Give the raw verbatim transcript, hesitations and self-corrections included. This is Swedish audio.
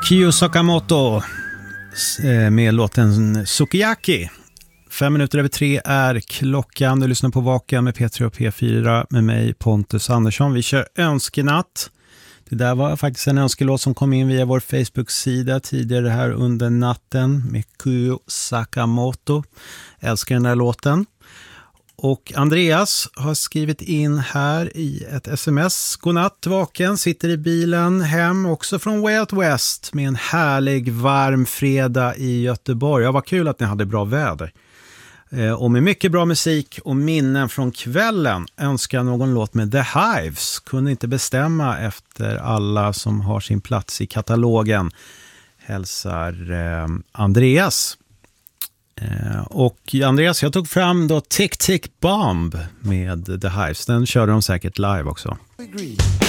Kyo Sakamoto med låten Sukiyaki. Fem minuter över tre är klockan. Du lyssnar på Vaken med P tre och P fyra med mig Pontus Andersson. Vi kör önskenatt. Det där var faktiskt en önskelåt som kom in via vår Facebook-sida tidigare här under natten med Kyo Sakamoto. Älskar den där låten. Och Andreas har skrivit in här i ett sms. Godnatt, vaken, sitter i bilen hem också från Way Out West med en härlig varm fredag i Göteborg. Ja, vad kul att ni hade bra väder. Eh, och med mycket bra musik och minnen från kvällen önskar någon låt med The Hives. Kunde inte bestämma efter alla som har sin plats i katalogen. Hälsar eh, Andreas. Och Andreas, jag tog fram då Tick Tick Bomb med The Hives. Den körde de säkert live också.